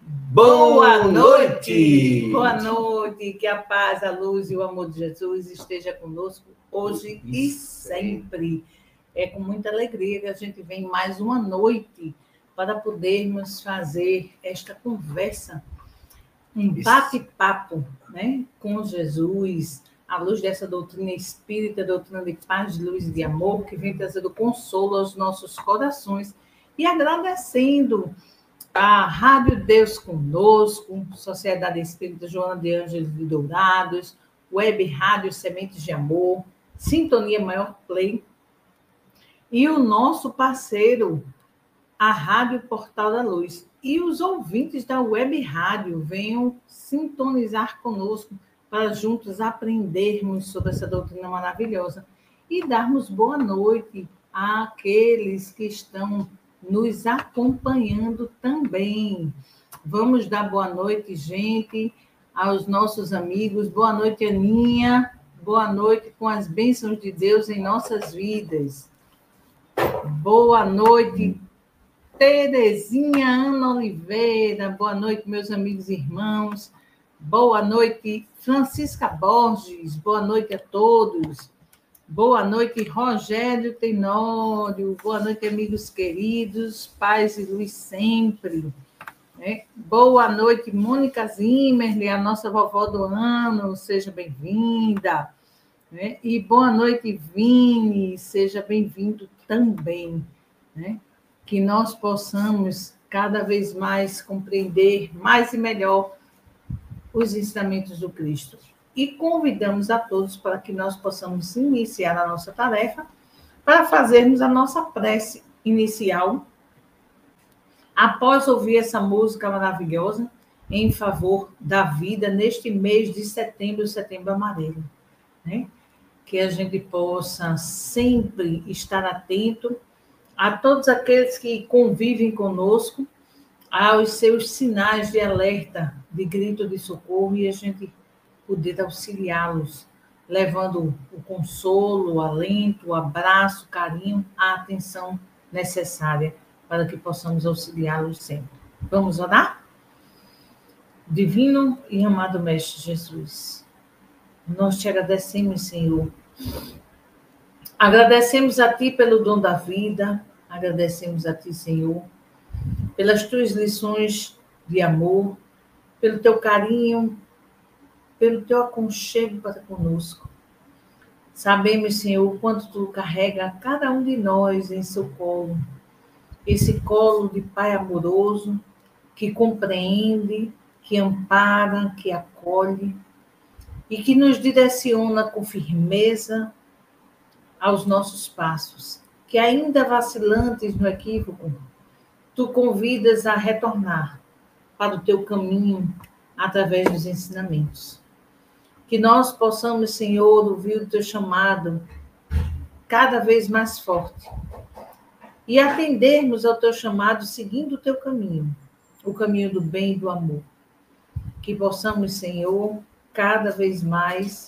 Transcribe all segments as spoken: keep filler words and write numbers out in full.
Boa noite! Boa noite, que a paz, a luz e o amor de Jesus esteja conosco hoje e sempre. É com muita alegria que a gente vem mais uma noite para podermos fazer esta conversa, um bate-papo, né, com Jesus, à luz dessa doutrina espírita, doutrina de paz, de luz e de amor, que vem trazendo consolo aos nossos corações e agradecendo a Rádio Deus Conosco, Sociedade Espírita Joana de Ângeles de Dourados, Web Rádio Sementes de Amor, Sintonia Maior Play, e o nosso parceiro, a Rádio Portal da Luz. E os ouvintes da Web Rádio venham sintonizar conosco para juntos aprendermos sobre essa doutrina maravilhosa e darmos boa noite àqueles que estão nos acompanhando também. Vamos dar boa noite, gente, aos nossos amigos. Boa noite, Aninha. Boa noite com as bênçãos de Deus em nossas vidas. Boa noite, Terezinha Ana Oliveira. Boa noite, meus amigos e irmãos. Boa noite, Francisca Borges. Boa noite a todos. Boa noite, Rogério Tenório. Boa noite, amigos queridos. Paz e luz sempre. É. Boa noite, Mônica Zimmerle, a nossa vovó do ano. Seja bem-vinda. É. E boa noite, Vini. Seja bem-vindo também. Né? Que nós possamos cada vez mais compreender mais e melhor os ensinamentos do Cristo. E convidamos a todos para que nós possamos iniciar a nossa tarefa para fazermos a nossa prece inicial após ouvir essa música maravilhosa em favor da vida neste mês de setembro, setembro amarelo. Né? Que a gente possa sempre estar atento a todos aqueles que convivem conosco, aos seus sinais de alerta, de grito de socorro, e a gente poder auxiliá-los, levando o consolo, o alento, o abraço, o carinho, a atenção necessária para que possamos auxiliá-los sempre. Vamos orar? Divino e amado Mestre Jesus, nós te agradecemos, Senhor. Agradecemos a Ti pelo dom da vida, agradecemos a Ti, Senhor, pelas Tuas lições de amor, pelo Teu carinho, pelo Teu aconchego para conosco. Sabemos, Senhor, o quanto Tu carrega cada um de nós em Seu colo, esse colo de Pai amoroso, que compreende, que ampara, que acolhe e que nos direciona com firmeza aos nossos passos, que ainda vacilantes no equívoco, Tu convidas a retornar para o Teu caminho através dos ensinamentos. Que nós possamos, Senhor, ouvir o Teu chamado cada vez mais forte e atendermos ao Teu chamado seguindo o Teu caminho, o caminho do bem e do amor. Que possamos, Senhor, cada vez mais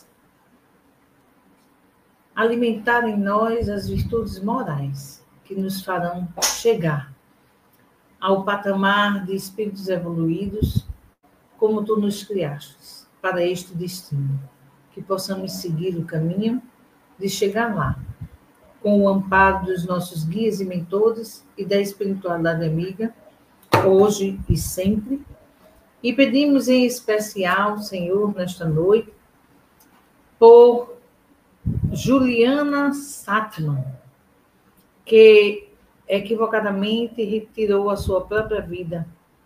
alimentar em nós as virtudes morais que nos farão chegar ao patamar de espíritos evoluídos, como Tu nos criaste, para este destino. Que possamos seguir o caminho de chegar lá, com o amparo dos nossos guias e mentores e da espiritualidade amiga, hoje e sempre. E pedimos em especial, Senhor, nesta noite, por Juliana Sattman, que equivocadamente retirou a sua própria vida.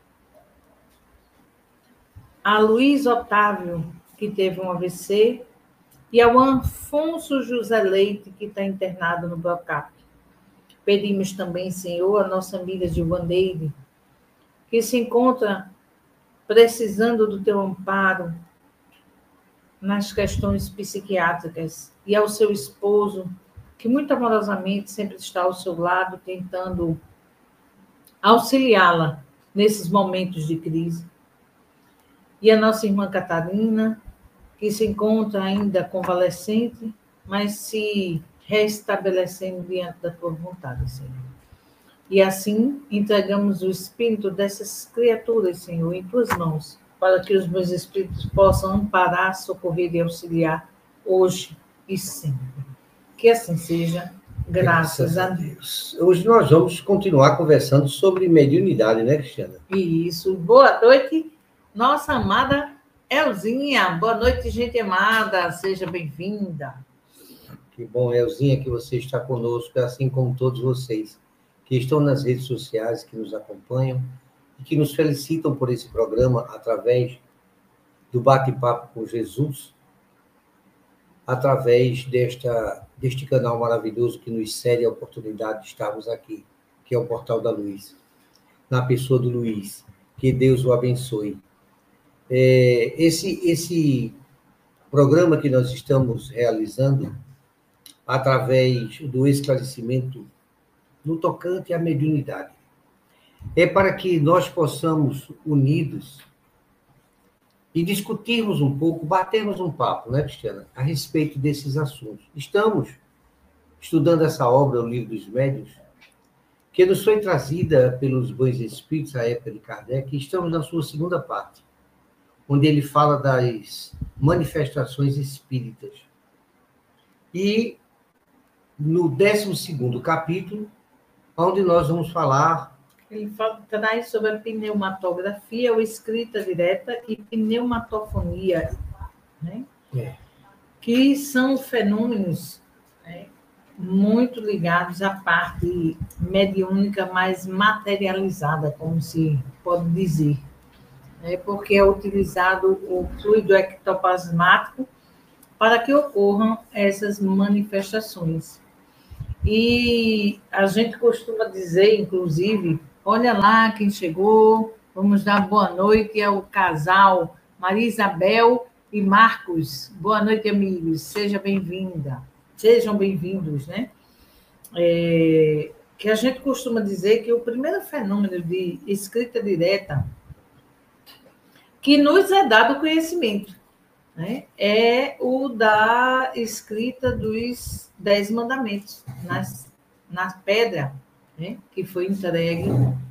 A Luiz Otávio, que teve um A V C, e ao Afonso José Leite, que está internado no Brocap. Pedimos também, Senhor, a nossa amiga Gilvaneide, que se encontra precisando do Teu amparo nas questões psiquiátricas, e ao seu esposo, que muito amorosamente sempre está ao seu lado, tentando auxiliá-la nesses momentos de crise. E a nossa irmã Catarina, que se encontra ainda convalescente, mas se restabelecendo diante da Tua vontade, Senhor. E assim entregamos o espírito dessas criaturas, Senhor, em tuas mãos, para que os meus espíritos possam amparar, socorrer e auxiliar hoje e sempre. Que assim seja, graças, graças a Deus. Hoje nós vamos continuar conversando sobre mediunidade, né, Cristiana? Isso. Boa noite, nossa amada Elzinha. Boa noite, gente amada. Seja bem-vinda. Que bom, Elzinha, que você está conosco, assim como todos vocês que estão nas redes sociais, que nos acompanham e que nos felicitam por esse programa através do Bate-Papo com Jesus, através desta, deste canal maravilhoso que nos cede a oportunidade de estarmos aqui, que é o Portal da Luz, na pessoa do Luiz. Que Deus o abençoe. É, esse, esse programa que nós estamos realizando, através do esclarecimento no tocante à mediunidade, é para que nós possamos, unidos, e discutirmos um pouco, batermos um papo, né, Cristiana, a respeito desses assuntos. Estamos estudando essa obra, o Livro dos Médiuns, que nos foi trazida pelos bons espíritos à época de Kardec, e estamos na sua segunda parte, onde ele fala das manifestações espíritas. E no décimo segundo capítulo, onde nós vamos falar... Ele fala, traz sobre a pneumatografia, ou escrita direta, e pneumatofonia, né? É. Que são fenômenos, né, muito ligados à parte mediúnica mais materializada, como se pode dizer, né? Porque é utilizado o fluido ectoplasmático para que ocorram essas manifestações. E a gente costuma dizer, inclusive, olha lá quem chegou, vamos dar boa noite ao casal Maria Isabel e Marcos. Boa noite, amigos, seja bem-vinda, sejam bem-vindos, né? É, que a gente costuma dizer que o primeiro fenômeno de escrita direta que nos é dado conhecimento, né, é o da escrita dos Dez Mandamentos, nas, na pedra, né, que foi entregue,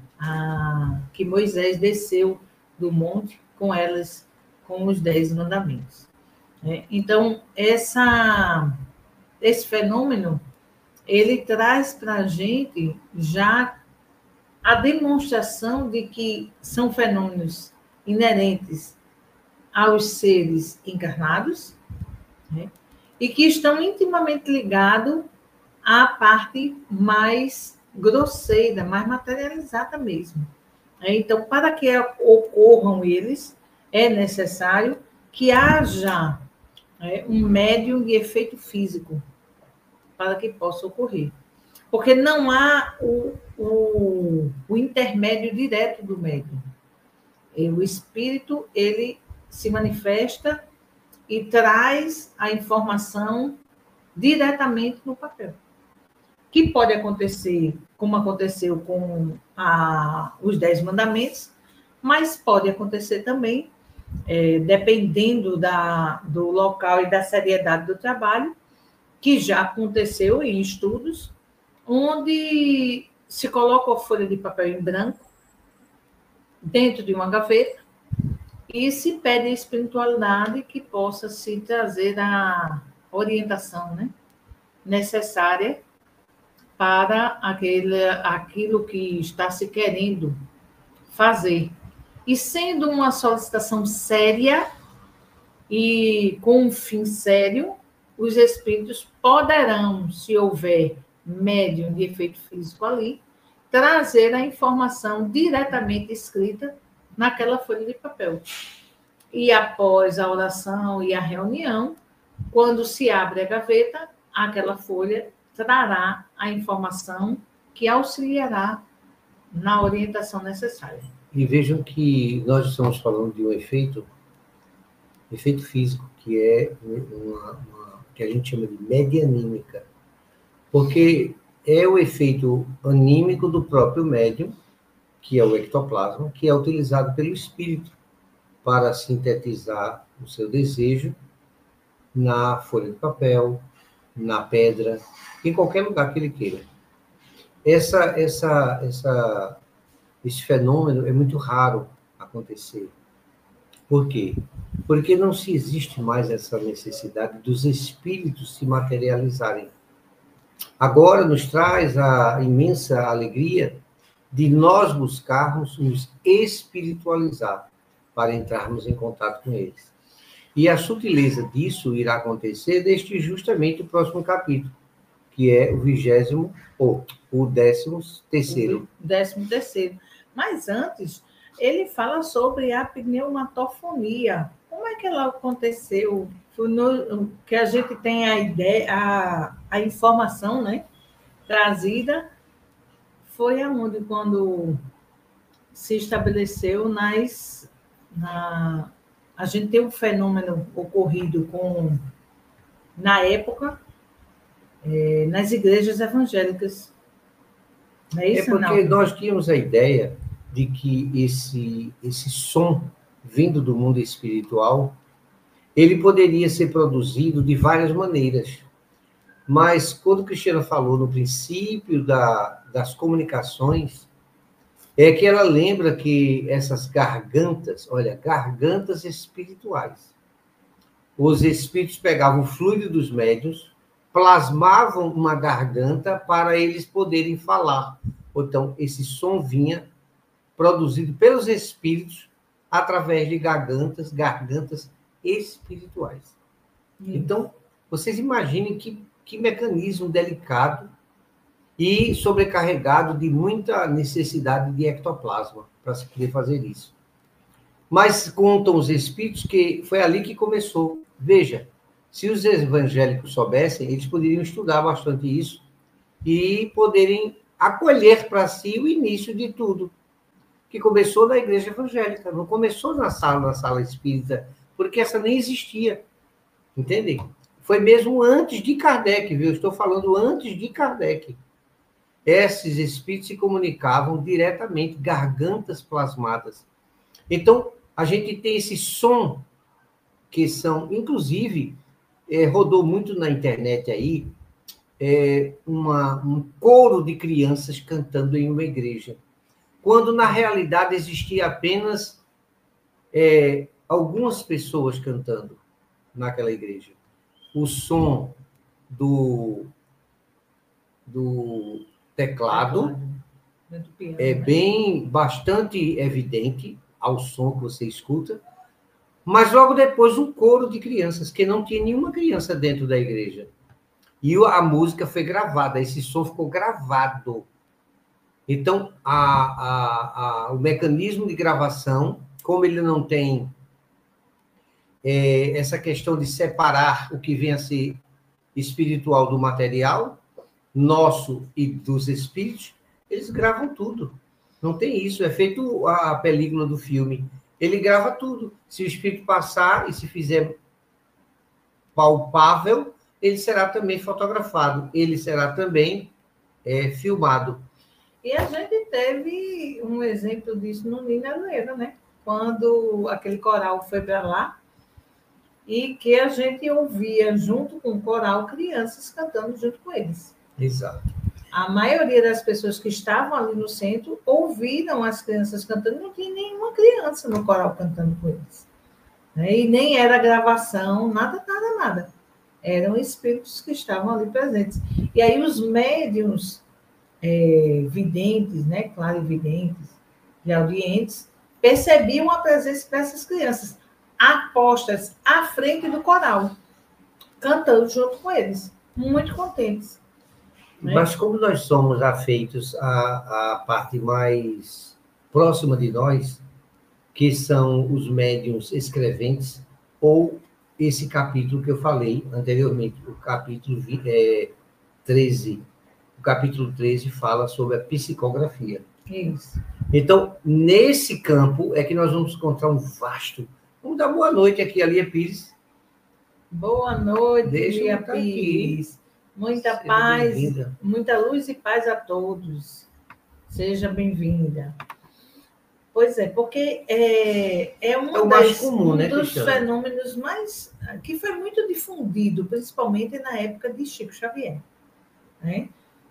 a, que Moisés desceu do monte com elas, com os Dez Mandamentos. Né? Então, essa, esse fenômeno, ele traz para a gente já a demonstração de que são fenômenos inerentes aos seres encarnados, né? E que estão intimamente ligados à parte mais grosseira, mais materializada mesmo. Então, para que ocorram eles, é necessário que haja, né, um médium de efeito físico para que possa ocorrer. Porque não há o, o, o intermédio direto do médium. O espírito, ele se manifesta e traz a informação diretamente no papel. Que pode acontecer, como aconteceu com a, os Dez Mandamentos, mas pode acontecer também, é, dependendo da, do local e da seriedade do trabalho, que já aconteceu em estudos, onde se coloca a folha de papel em branco dentro de uma gaveta, e se pede a espiritualidade que possa se trazer a orientação, né, necessária para aquele, aquilo que está se querendo fazer. E sendo uma solicitação séria e com um fim sério, os espíritos poderão, se houver médium de efeito físico ali, trazer a informação diretamente escrita naquela folha de papel. E após a oração e a reunião, quando se abre a gaveta, aquela folha trará a informação que auxiliará na orientação necessária. E vejam que nós estamos falando de um efeito, efeito físico, que é uma, uma, que a gente chama de medianímica, porque é o efeito anímico do próprio médium, que é o ectoplasma, que é utilizado pelo espírito para sintetizar o seu desejo na folha de papel, na pedra, em qualquer lugar que ele queira. essa, essa, essa, esse fenômeno é muito raro acontecer. Por quê? Porque não se existe mais essa necessidade dos espíritos se materializarem. Agora nos traz a imensa alegria de nós buscarmos nos espiritualizar para entrarmos em contato com eles. E a sutileza disso irá acontecer neste justamente o próximo capítulo, que é o vigésimo, ou o décimo terceiro. O décimo terceiro. Mas antes, ele fala sobre a pneumatofonia. Como é que ela aconteceu? Foi no, que a gente tem a ideia, a, a informação, né, trazida, foi aonde quando se estabeleceu nas... Na, a gente tem um fenômeno ocorrido com, na época, é, nas igrejas evangélicas. Não é isso, é porque não? nós tínhamos a ideia de que esse, esse som vindo do mundo espiritual, ele poderia ser produzido de várias maneiras. Mas quando o Cristiano falou no princípio da, das comunicações, é que ela lembra que essas gargantas, olha, gargantas espirituais, os espíritos pegavam o fluido dos médiuns, plasmavam uma garganta para eles poderem falar. Então, esse som vinha produzido pelos espíritos através de gargantas, gargantas espirituais. Então, vocês imaginem que, que mecanismo delicado e sobrecarregado de muita necessidade de ectoplasma para se poder fazer isso. Mas contam os espíritos que foi ali que começou. Veja, se os evangélicos soubessem, eles poderiam estudar bastante isso e poderem acolher para si o início de tudo, que começou na igreja evangélica, não começou na sala, na sala espírita, porque essa nem existia, entende? Foi mesmo antes de Kardec, viu? Eu estou falando antes de Kardec. Esses espíritos se comunicavam diretamente, gargantas plasmadas. Então, a gente tem esse som, que são, inclusive, é, rodou muito na internet aí, é, uma, um coro de crianças cantando em uma igreja, quando, na realidade, existia apenas é, algumas pessoas cantando naquela igreja. O som do, do teclado é bem, bastante evidente ao som que você escuta, mas logo depois um coro de crianças, que não tinha nenhuma criança dentro da igreja. E a música foi gravada, esse som ficou gravado. Então, a, a, a, o mecanismo de gravação, como ele não tem é, essa questão de separar o que vem a ser espiritual do material, nosso e dos espíritos, eles gravam tudo. Não tem isso, é feito a película do filme. Ele grava tudo. Se o espírito passar e se fizer palpável, ele será também fotografado, ele será também é, filmado. E a gente teve um exemplo disso no Nina Leira, né? Quando aquele coral foi para lá, e que a gente ouvia, junto com o coral, crianças cantando junto com eles. Exato. A maioria das pessoas que estavam ali no centro ouviram as crianças cantando, não tinha nenhuma criança no coral cantando com eles. E nem era gravação, nada, nada, nada. Eram espíritos que estavam ali presentes. E aí os médiuns é, videntes, né, clarividentes e audientes, percebiam a presença dessas crianças, apostas à frente do coral, cantando junto com eles, muito contentes. Né? Mas como nós somos afeitos à, à parte mais próxima de nós, que são os médiuns escreventes, ou esse capítulo que eu falei anteriormente, o capítulo é, treze. O capítulo treze fala sobre a psicografia. Isso. Então, nesse campo é que nós vamos encontrar um vasto... Vamos dar boa noite aqui a Lia Pires. Boa noite, Deixa Lia Pires. Muita Seja paz, bem-vinda. muita luz e paz a todos. Seja bem-vinda. Pois é, porque é, é, uma é o mais das, comum, um né, dos Cristiano? fenômenos mais... que foi muito difundido, principalmente na época de Chico Xavier. Né?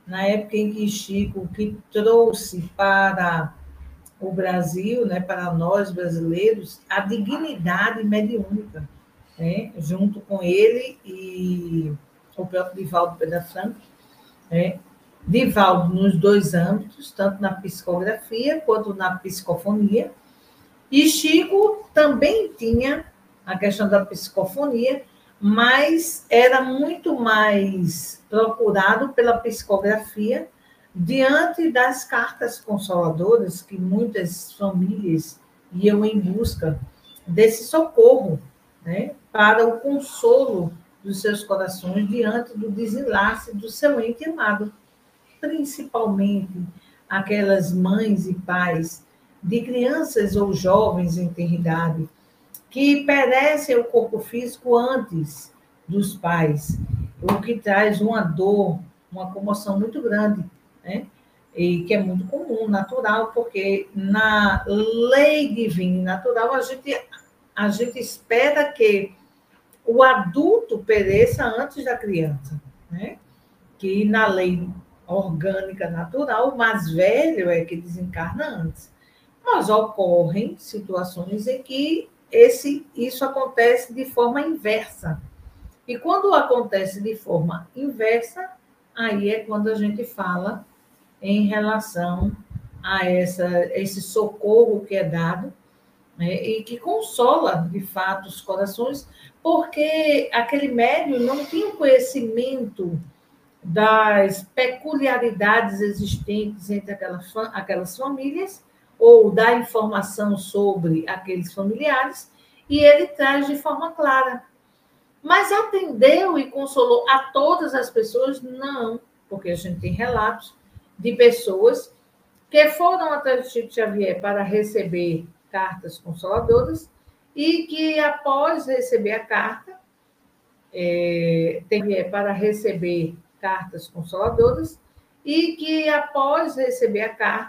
na época em que Chico que trouxe para o Brasil, né, para nós brasileiros, a dignidade mediúnica, né, junto com ele e o próprio Divaldo Pereira Franco, né, Divaldo nos dois âmbitos, tanto na psicografia quanto na psicofonia, e Chico também tinha a questão da psicofonia, mas era muito mais procurado pela psicografia diante das cartas consoladoras que muitas famílias iam em busca desse socorro, né, para o consolo dos seus corações diante do desenlace do seu ente amado, principalmente aquelas mães e pais de crianças ou jovens em tenridade que perecem o corpo físico antes dos pais, o que traz uma dor, uma comoção muito grande, né? E que é muito comum, natural, porque na lei divina e natural a gente, a gente espera que o adulto pereça antes da criança, né? Que na lei orgânica natural, o mais velho é que desencarna antes. Mas ocorrem situações em que esse, isso acontece de forma inversa. E quando acontece de forma inversa, aí é quando a gente fala em relação a essa, esse socorro que é dado, né, e que consola, de fato, os corações, porque aquele médium não tinha conhecimento das peculiaridades existentes entre aquelas, aquelas famílias, ou da informação sobre aqueles familiares, e ele traz de forma clara. Mas atendeu e consolou a todas as pessoas? Não, porque a gente tem relatos de pessoas que foram até o Chico Xavier para receber cartas consoladoras e que, após receber a carta, é, teve para receber cartas consoladoras e que, após receber a carta,